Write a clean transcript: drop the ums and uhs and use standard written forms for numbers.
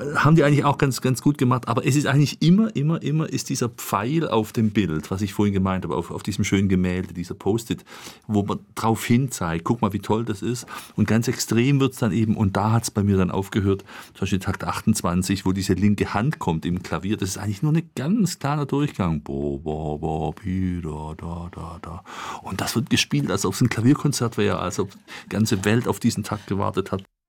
haben die eigentlich auch ganz, ganz gut gemacht. Aber es ist eigentlich immer ist dieser Pfeil auf dem Bild, was ich vorhin gemeint habe, auf diesem schönen Gemälde, dieser Post-it, wo man drauf hin zeigt, guck mal, wie toll das ist. Und ganz extrem wird es dann eben, und da hat es bei mir dann aufgehört, zum Beispiel Takt 28, wo diese linke Hand kommt im Klavier. Das ist eigentlich nur ein ganz kleiner Durchgang. Bo, bo, bo, bi, da, da, da, da. Und das wird gespielt, als ob es ein Klavierkonzert wäre, als ob die ganze Welt auf diesen Takt gewartet hat.